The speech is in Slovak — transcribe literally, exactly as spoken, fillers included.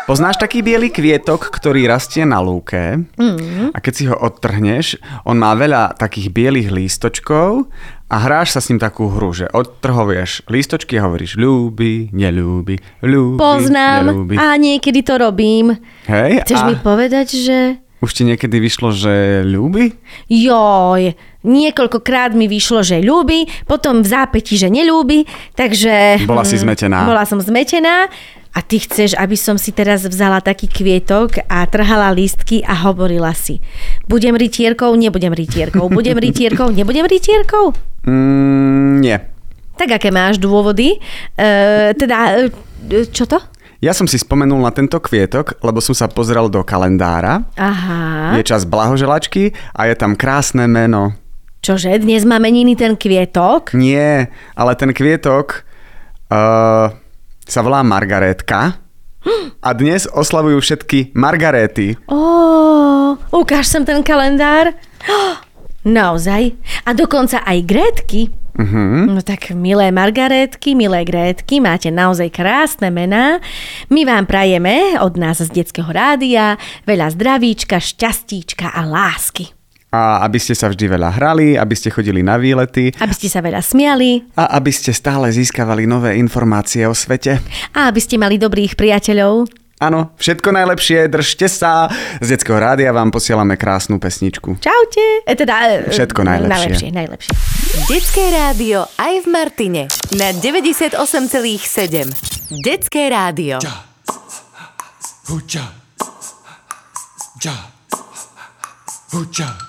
Poznáš taký biely kvietok, ktorý rastie na lúke mm. a keď si ho odtrhneš, on má veľa takých bielých lístočkov a hráš sa s ním takú hru, že odtrhuješ lístočky a hovoríš ľúbi, neľúbi, ľúbi, Poznám neľúbi. A niekedy to robím. Hej, Chceš a mi povedať, že... už ti niekedy vyšlo, že ľúbi? Joj, niekoľkokrát mi vyšlo, že ľúbi, potom v zápäti, že neľúbi, takže... Bola si zmetená. Bola som zmetená. A ty chceš, aby som si teraz vzala taký kvietok a trhala lístky a hovorila si, budem rytierkou, nebudem rytierkou, budem rytierkou, nebudem rytierkou? Mm, nie. Tak aké máš dôvody? E, teda, e, čo to? Ja som si spomenul na tento kvietok, lebo som sa pozrel do kalendára. Aha. Je čas blahoželačky a je tam krásne meno. Čože, dnes má meniny ten kvietok? Nie, ale ten kvietok... Uh, sa volá Margarétka a dnes oslavujú všetky Margaréty. Ó, ukáž sem ten kalendár. Oh, naozaj? A dokonca aj Grétky. Uh-huh. No tak, milé Margarétky, milé Grétky, máte naozaj krásne mená. My vám prajeme od nás z Detského rádia veľa zdravíčka, šťastíčka a lásky. A aby ste sa vždy veľa hrali, aby ste chodili na výlety. Aby ste sa veľa smiali. A aby ste stále získavali nové informácie o svete. A aby ste mali dobrých priateľov. Áno, všetko najlepšie, držte sa. Z Detského rádia vám posielame krásnu pesničku. Čaute. E, teda, všetko najlepšie. Najlepšie, najlepšie. Detské rádio aj v Martine na deväťdesiatosem celá sedem. Detské rádio. Ja. Huča. Ja. Huča.